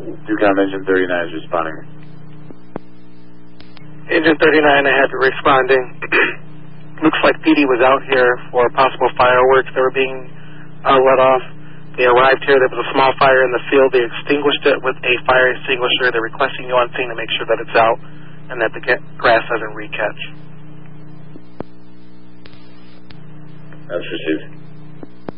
Ducom Engine 39 is responding. Engine 39, I have you responding. Looks like PD was out here for possible fireworks that were being let off. They arrived here. There was a small fire in the field. They extinguished it with a fire extinguisher. They're requesting you on scene to make sure that it's out and that the grass doesn't recatch. That's received.